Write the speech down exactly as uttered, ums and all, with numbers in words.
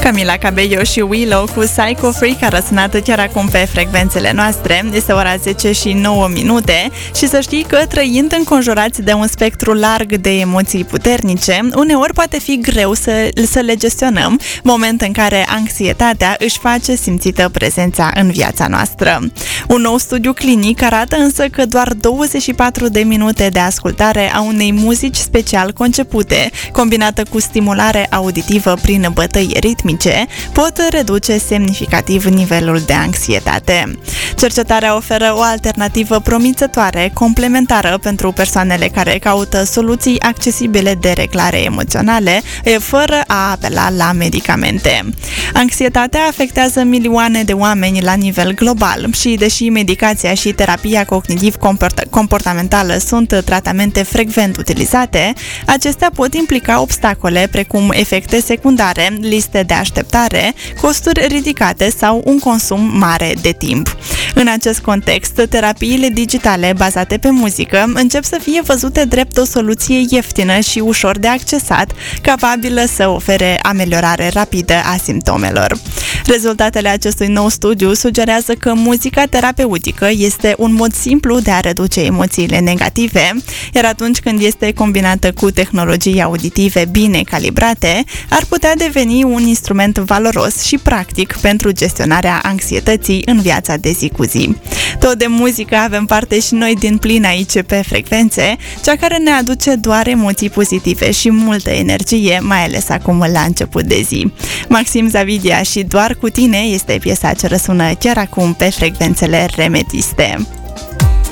Camila Cabello și Willow cu Psycho Freak a răsunat chiar acum pe frecvențele noastre. Este ora zece și nouă minute și să știi că trăind înconjurați de un spectru larg de emoții puternice, uneori poate fi greu să, să le gestionăm, moment în care anxietatea își face simțită prezența în viața noastră. Un nou studiu clinic arată însă că doar douăzeci și patru de minute de ascultare a unei muzici special concepute, combinată cu stimulare auditivă prin bătăi ritmice, pot reduce semnificativ nivelul de anxietate. Cercetarea oferă o alternativă promițătoare, complementară pentru persoanele care caută soluții accesibile de reglare emoționale, fără a apela la medicamente. Anxietatea afectează milioane de oameni la nivel global și, deși medicația și terapia cognitiv-comportamentală sunt tratamente frecvent utilizate, acestea pot implica obstacole precum efecte secundare, liste de așteptare, costuri ridicate sau un consum mare de timp. În acest context, terapiile digitale bazate pe muzică încep să fie văzute drept o soluție ieftină și ușor de accesat, capabilă să ofere ameliorare rapidă a simptomelor. Rezultatele acestui nou studiu sugerează că muzica terapeutică este un mod simplu de a reduce emoțiile negative, iar atunci când este combinată cu tehnologii auditive bine calibrate, ar putea deveni un instrument valoros și practic pentru gestionarea anxietății în viața de zi cu zi. Tot de muzică avem parte și noi din plin aici pe frecvențe, cea care ne aduce doar emoții pozitive și multă energie, mai ales acum la început de zi. Maxim Zavidia și Doar cu tine este piesa ce răsună chiar acum pe frecvențele Remetiste.